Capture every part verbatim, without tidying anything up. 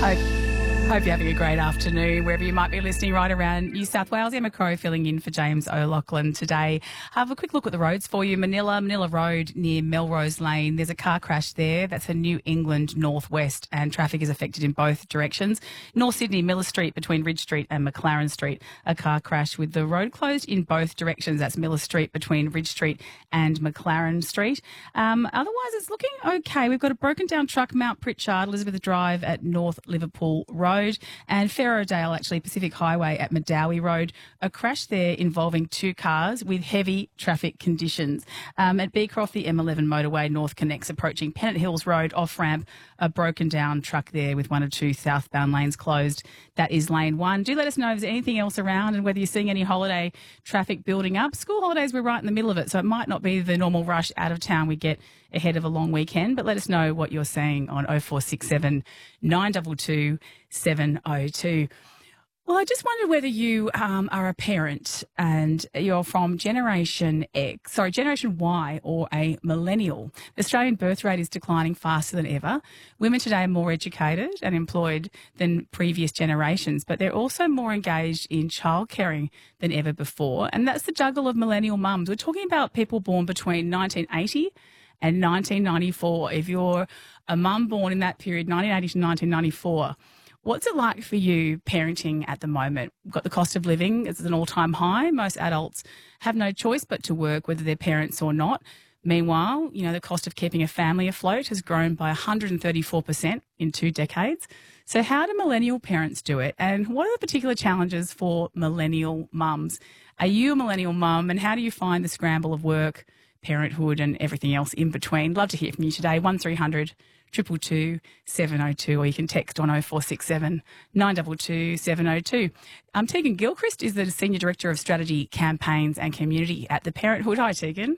Hope, hope you're having a great afternoon wherever you might be listening right around New South Wales. Emma Crow filling in for James O'Loughlin today. Have a quick look at the roads for you. Manila, Manila Road near Melrose Lane. There's a car crash there. That's a New England Northwest and traffic is affected in both directions. North Sydney, Miller Street between Ridge Street and McLaren Street. A car crash with the road closed in both directions. That's Miller Street between Ridge Street and McLaren Street. Um, otherwise, it's looking okay. We've got a broken down truck, Mount Pritchard, Elizabeth Drive at North Liverpool Road, and Ferrodale, actually Pacific Highway at Medowie Road. A crash there involving two cars with heavy traffic conditions. Um, at Beecroft, the M eleven motorway North connects approaching Pennant Hills Road off-ramp. A broken down truck there with one or two southbound lanes closed. That is lane one. Do let us know if there's anything else around and whether you're seeing any holiday traffic building up. School holidays, we're right in the middle of it, so it might not be the normal rush out of town we get ahead of a long weekend, but let us know what you're seeing on oh four six seven, nine two two, seven oh two. Well, I just wondered whether you um, are a parent and you're from Generation X, sorry, Generation Y or a millennial. The Australian birth rate is declining faster than ever. Women today are more educated and employed than previous generations, but they're also more engaged in childcaring than ever before. And that's the juggle of millennial mums. We're talking about people born between nineteen eighty and nineteen ninety-four. If you're a mum born in that period, nineteen eighty to nineteen ninety-four, what's it like for you parenting at the moment? We've got the cost of living, it's at an all-time high. Most adults have no choice but to work, whether they're parents or not. Meanwhile, you know, the cost of keeping a family afloat has grown by one hundred thirty-four percent in two decades. So how do millennial parents do it? And what are the particular challenges for millennial mums? Are you a millennial mum, and how do you find the scramble of work, parenthood and everything else in between? Love to hear from you today. one three hundred, two two two, seven oh two, or you can text on oh four six seven, nine two two, seven oh two. Um, Tegan Gilchrist is the Senior Director of Strategy, Campaigns and Community at the Parenthood. Hi, Tegan.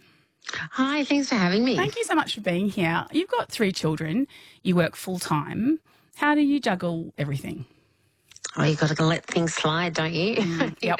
Hi, thanks for having me. Thank you so much for being here. You've got three children. You work full-time. How do you juggle everything? Oh, you've got to let things slide, don't you? Mm, yep.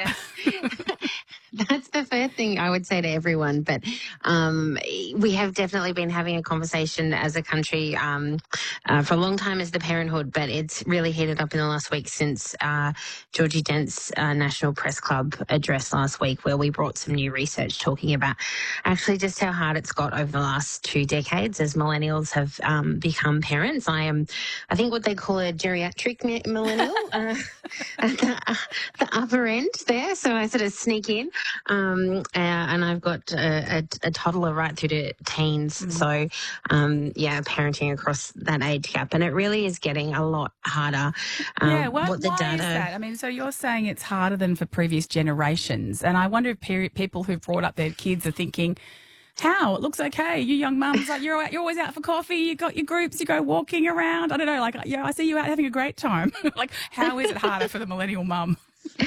That's the first thing I would say to everyone. But um, we have definitely been having a conversation as a country um, uh, for a long time as the Parenthood, but it's really heated up in the last week since uh, Georgie Dent's uh, National Press Club address last week, where we brought some new research talking about actually just how hard it's got over the last two decades as millennials have um, become parents. I am, I think, what they call a geriatric millennial uh, at the, uh, the upper end there. So I sort of sneak in. Um, uh, and I've got a, a, a toddler right through to teens. Mm. So, um, yeah, parenting across that age gap. And it really is getting a lot harder. Um, yeah, well, what the why data... is that? I mean, so you're saying it's harder than for previous generations. And I wonder if pe- people who've brought up their kids are thinking, how? It looks okay. You young mums, like you're you're always out for coffee. You got your groups. You go walking around. I don't know. Like, yeah, I see you out having a great time. Like, how is it harder for the millennial mum?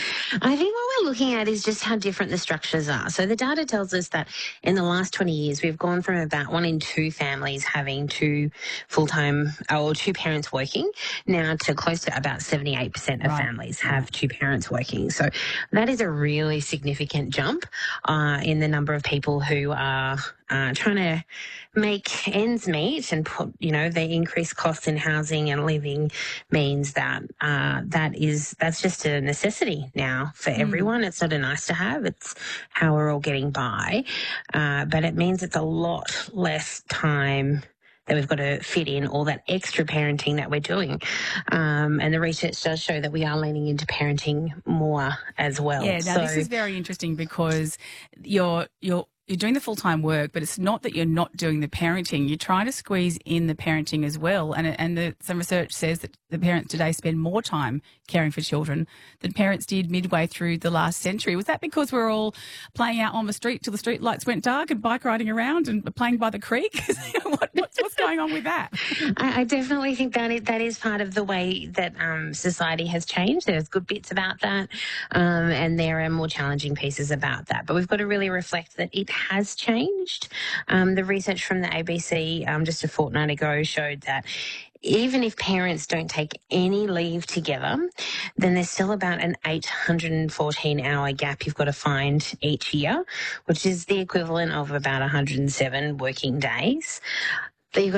I think what we're looking at is just how different the structures are. So the data tells us that in the last twenty years, we've gone from about one in two families having two full-time or two parents working now to close to about seventy-eight percent of right. families have two parents working. So that is a really significant jump uh, in the number of people who are Uh, trying to make ends meet, and put, you know, the increased costs in housing and living means that uh, that is that's just a necessity now for mm. everyone. It's not a nice to have; it's how we're all getting by. Uh, but it means it's a lot less time that we've got to fit in all that extra parenting that we're doing. Um, and the research does show that we are leaning into parenting more as well. Yeah, now so, this is very interesting because you're you're You're doing the full-time work, but it's not that you're not doing the parenting. You're trying to squeeze in the parenting as well. And and the, some research says that the parents today spend more time caring for children than parents did midway through the last century. Was that because we're all playing out on the street till the street lights went dark and bike riding around and playing by the creek? what, what's, what's going on with that? I, I definitely think that is, that is part of the way that um, society has changed. There's good bits about that, um, and there are more challenging pieces about that. But we've got to really reflect that it has changed. Um, the research from the A B C um, just a fortnight ago showed that even if parents don't take any leave together, then there's still about an eight hundred fourteen hour gap you've got to find each year, which is the equivalent of about one hundred seven working days. That you've got